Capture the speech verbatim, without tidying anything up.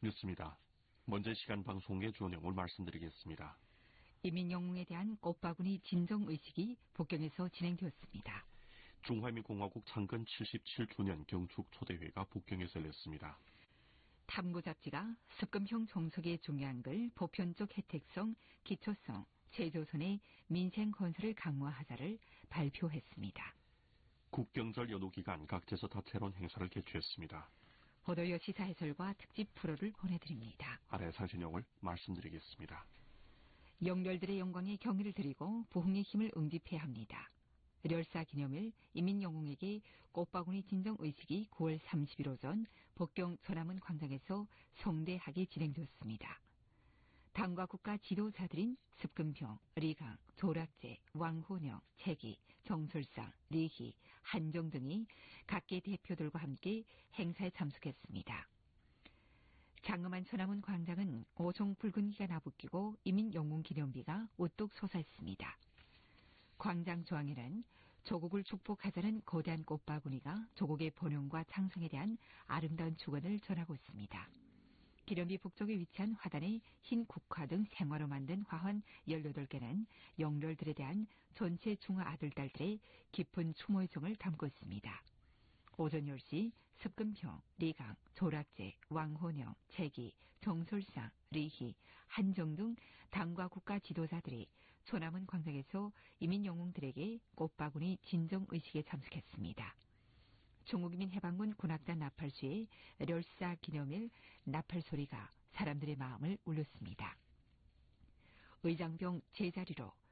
뉴스입니다. 먼저 시간 방송의 주요 내용을 말씀드리겠습니다. 이민영웅에 대한 꽃바구니 진정의식이 북경에서 진행되었습니다. 중화민공화국 창건 칠십칠 주년 경축 초대회가 북경에서 열렸습니다. 탐구 잡지가 습금형 정석의 중요한 글 보편적 혜택성, 기초성, 최조선의 민생 건설을 강화하자를 발표했습니다. 국경절 연휴 기간 각지에서 다채로운 행사를 개최했습니다. 보도여 시사 해설과 특집 프로를 보내드립니다. 아래 상세 내용을 말씀드리겠습니다. 영렬들의 영광에 경의를 드리고 부흥의 힘을 응집해야 합니다. 렬사 기념일 이민영웅에게 꽃바구니 진정의식이 구월 삼십일 오전 북경 전남은 광장에서 성대하게 진행되었습니다. 당과 국가 지도자들인 습금평, 리강, 조락제, 왕호령, 채기, 정술상, 리희, 한정 등이 각계 대표들과 함께 행사에 참석했습니다. 장엄한 천안문 광장은 오송 붉은기가 나부끼고 이민영웅 기념비가 우뚝 솟아있습니다. 광장 조항에는 조국을 축복하자는 거대한 꽃바구니가 조국의 번영과 창성에 대한 아름다운 축원을 전하고 있습니다. 기념비 북쪽에 위치한 화단에 흰 국화 등 생화로 만든 화환 열여덟 개는 영렬들에 대한 전체 중화 아들딸들의 깊은 추모의 정을 담고 있습니다. 오전 열 시 습금평, 리강, 조락제, 왕호령, 채기, 정솔상, 리희, 한정 등 당과 국가 지도자들이 소남은 광장에서 이민영웅들에게 꽃바구니 진정의식에 참석했습니다. 중국이민 해방군 군악단 나팔수의 렬사 기념일 나팔 소리가 사람들의 마음을 울렸습니다. 의장병 제자리로